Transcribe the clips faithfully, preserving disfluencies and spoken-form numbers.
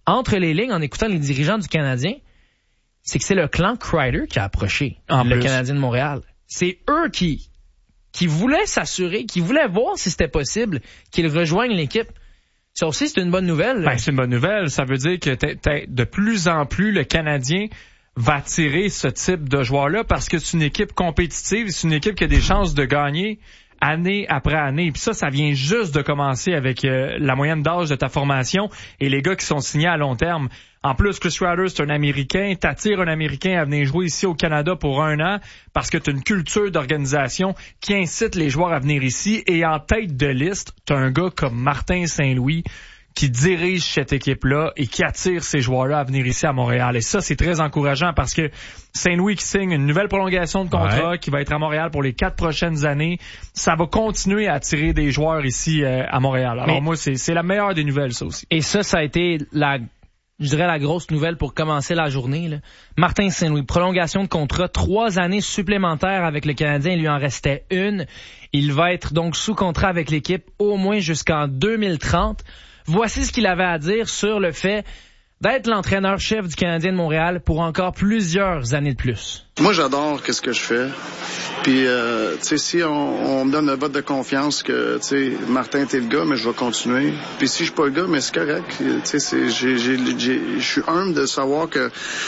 entre les lignes, en écoutant les dirigeants du Canadien, c'est que c'est le clan Kreider qui a approché en le plus. Canadien de Montréal. C'est eux qui qui voulaient s'assurer, qui voulaient voir si c'était possible qu'ils rejoignent l'équipe. Ça aussi, c'est une bonne nouvelle. Ben, c'est une bonne nouvelle. Ça veut dire que t'es, t'es, de plus en plus, le Canadien va attirer ce type de joueurs-là parce que c'est une équipe compétitive, c'est une équipe qui a des chances de gagner année après année. Puis ça, ça vient juste de commencer avec euh, la moyenne d'âge de ta formation et les gars qui sont signés à long terme. En plus, Chris Kreider, c'est un Américain. T'attires un Américain à venir jouer ici au Canada pour un an parce que t'as une culture d'organisation qui incite les joueurs à venir ici. Et en tête de liste, t'as un gars comme Martin Saint-Louis qui dirige cette équipe-là et qui attire ces joueurs-là à venir ici à Montréal. Et ça, c'est très encourageant parce que Saint-Louis qui signe une nouvelle prolongation de contrat ouais. qui va être à Montréal pour les quatre prochaines années, ça va continuer à attirer des joueurs ici euh, à Montréal. Alors Mais, moi, c'est, c'est la meilleure des nouvelles, ça aussi. Et ça, ça a été la... je dirais la grosse nouvelle pour commencer la journée. Là. Martin Saint-Louis, prolongation de contrat, trois années supplémentaires avec le Canadien, il lui en restait une. Il va être donc sous contrat avec l'équipe au moins jusqu'en deux mille trente. Voici ce qu'il avait à dire sur le fait d'être l'entraîneur-chef du Canadien de Montréal pour encore plusieurs années de plus. Moi, j'adore qu'est-ce que je fais. Puis, euh, tu sais, si on, on me donne le vote de confiance que, tu sais, Martin, t'es le gars, mais je vais continuer. Puis si je suis pas le gars, mais c'est correct. Tu sais, c'est, j'ai, j'ai, j'ai, je suis humble de savoir que,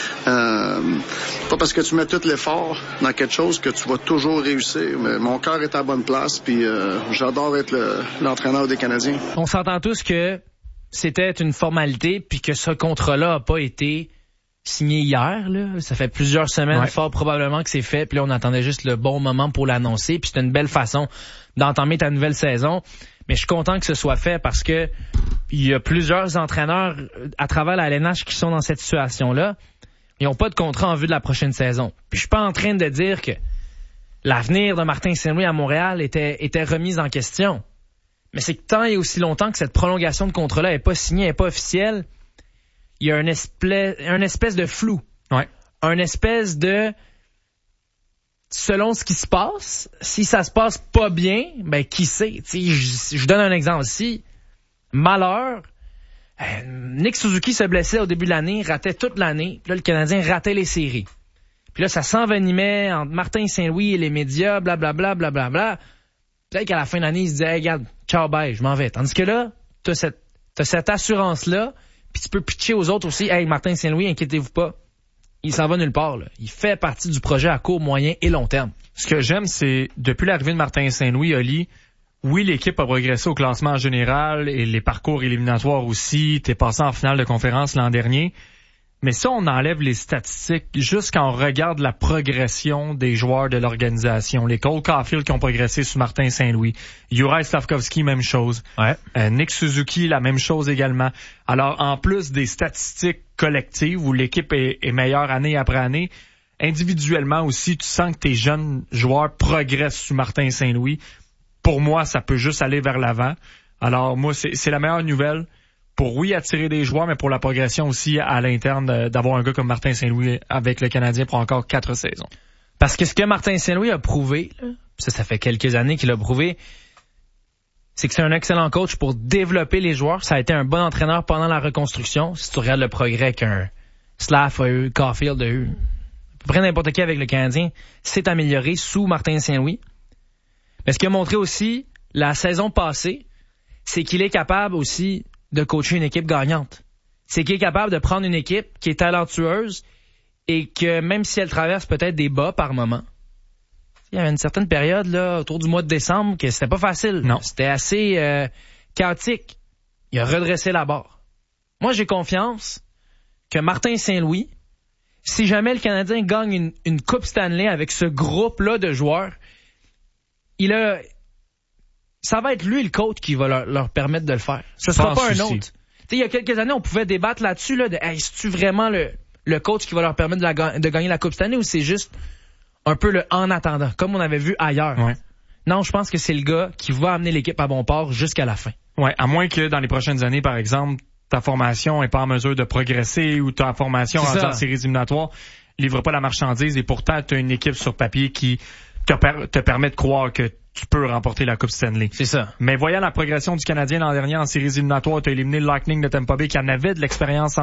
euh, pas parce que tu mets tout l'effort dans quelque chose que tu vas toujours réussir. Mais mon cœur est à la bonne place, puis euh, j'adore être le, l'entraîneur des Canadiens. On s'entend tous que c'était une formalité, puis que ce contrat-là a pas été signé hier, là. Ça fait plusieurs semaines, ouais. fort probablement que c'est fait. Puis là, on attendait juste le bon moment pour l'annoncer. Puis c'est une belle façon d'entamer ta nouvelle saison. Mais je suis content que ce soit fait parce que il y a plusieurs entraîneurs à travers la L N H qui sont dans cette situation-là. Ils n'ont pas de contrat en vue de la prochaine saison. Puis je suis pas en train de dire que l'avenir de Martin Saint-Louis à Montréal était, était remis en question. Mais c'est que tant et aussi longtemps que cette prolongation de contrat-là n'est pas signée, n'est pas officielle, il y a un espèce, un espèce de flou. Ouais. Un espèce de... Selon ce qui se passe, si ça se passe pas bien, ben qui sait? Je, je donne un exemple. Si, malheur, euh, Nick Suzuki se blessait au début de l'année, ratait toute l'année, puis là, le Canadien ratait les séries. Puis là, ça s'envenimait entre Martin Saint-Louis et les médias, blablabla, blablabla. Bla, bla. Peut-être qu'à la fin de l'année, il se disait hey, « Regarde, ciao, bye, je m'en vais. » Tandis que là, t'as cette, t'as cette assurance-là, puis tu peux pitcher aux autres aussi. Hey, Martin Saint-Louis, inquiétez-vous pas. Il s'en va nulle part, là. Il fait partie du projet à court, moyen et long terme. Ce que j'aime, c'est, depuis l'arrivée de Martin Saint-Louis, Oli, oui, l'équipe a progressé au classement en général et les parcours éliminatoires aussi. T'es passé en finale de conférence l'an dernier. Mais si on enlève les statistiques, juste quand on regarde la progression des joueurs de l'organisation, les Cole Caulfield qui ont progressé sous Martin Saint-Louis, Juraj Slafkovský, même chose. Ouais. Euh, Nick Suzuki, la même chose également. Alors, en plus des statistiques collectives où l'équipe est, est meilleure année après année, individuellement aussi, tu sens que tes jeunes joueurs progressent sous Martin Saint-Louis. Pour moi, ça peut juste aller vers l'avant. Alors, moi, c'est, c'est la meilleure nouvelle. Pour, oui, attirer des joueurs, mais pour la progression aussi à l'interne d'avoir un gars comme Martin Saint-Louis avec le Canadien pour encore quatre saisons. Parce que ce que Martin Saint-Louis a prouvé, là, ça, ça fait quelques années qu'il a prouvé, c'est que c'est un excellent coach pour développer les joueurs. Ça a été un bon entraîneur pendant la reconstruction. Si tu regardes le progrès qu'un Slav a eu, Caulfield a eu, à peu près n'importe qui avec le Canadien, s'est amélioré sous Martin Saint-Louis. Mais ce qu'il a montré aussi, la saison passée, c'est qu'il est capable aussi de coacher une équipe gagnante. C'est qu'il est capable de prendre une équipe qui est talentueuse et que même si elle traverse peut-être des bas par moment, il y avait une certaine période là autour du mois de décembre que c'était pas facile. Non. C'était assez euh, chaotique. Il a redressé la barre. Moi, j'ai confiance que Martin Saint-Louis, si jamais le Canadien gagne une, une Coupe Stanley avec ce groupe-là de joueurs, il a... ça va être lui le coach qui va leur, leur permettre de le faire. Ce sera pas un autre. Il y a quelques années, on pouvait débattre là-dessus, là, de hey, est-tu vraiment le, le coach qui va leur permettre de, la, de gagner la Coupe Stanley ou c'est juste un peu le en attendant, comme on avait vu ailleurs. Ouais. Non, je pense que c'est le gars qui va amener l'équipe à bon port jusqu'à la fin. Ouais, à moins que dans les prochaines années, par exemple, ta formation n'est pas en mesure de progresser ou ta formation en séries éliminatoires livre pas la marchandise et pourtant tu as une équipe sur papier qui te, per- te permet de croire que tu peux remporter la Coupe Stanley. C'est ça. Mais voyant la progression du Canadien l'an dernier en séries éliminatoires, tu as éliminé le Lightning de Tampa Bay qui en avait de l'expérience en